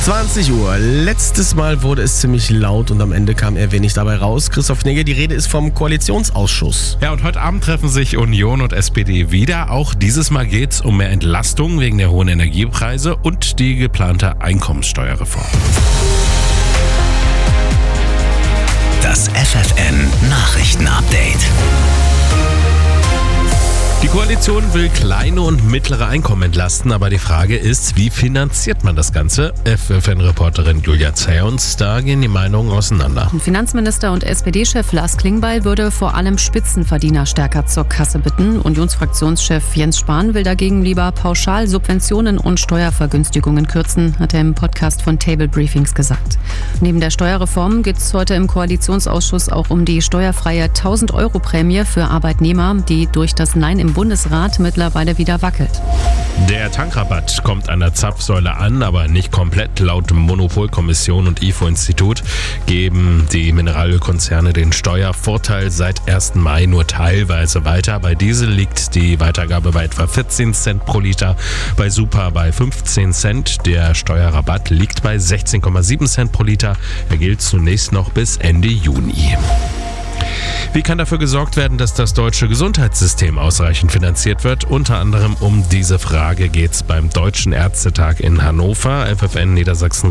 20 Uhr. Letztes Mal wurde es ziemlich laut und am Ende kam eher wenig dabei raus. Christoph Knigge, die Rede ist vom Koalitionsausschuss. Ja, und heute Abend treffen sich Union und SPD wieder. Auch dieses Mal geht es um mehr Entlastung wegen der hohen Energiepreise und die geplante Einkommenssteuerreform. Das FFN-Nachrichten-Update. Die Koalition will kleine und mittlere Einkommen entlasten, aber die Frage ist, wie finanziert man das Ganze? FFN-Reporterin Julia Zayons, da gehen die Meinungen auseinander. Finanzminister und SPD-Chef Lars Klingbeil würde vor allem Spitzenverdiener stärker zur Kasse bitten. Unionsfraktionschef Jens Spahn will dagegen lieber pauschal Subventionen und Steuervergünstigungen kürzen, hat er im Podcast von Table Briefings gesagt. Neben der Steuerreform geht es heute im Koalitionsausschuss auch um die steuerfreie 1.000-Euro-Prämie für Arbeitnehmer, die durch das Nein im Bundesrat mittlerweile wieder wackelt. Der Tankrabatt kommt an der Zapfsäule an, aber nicht komplett. Laut Monopolkommission und IFO-Institut geben die Mineralölkonzerne den Steuervorteil seit 1. Mai nur teilweise weiter. Bei Diesel liegt die Weitergabe bei etwa 14 Cent pro Liter, bei Super bei 15 Cent. Der Steuerrabatt liegt bei 16,7 Cent pro Liter. Er gilt zunächst noch bis Ende Juni. Wie kann dafür gesorgt werden, dass das deutsche Gesundheitssystem ausreichend finanziert wird? Unter anderem um diese Frage geht es beim Deutschen Ärztetag in Hannover. FFN Niedersachsen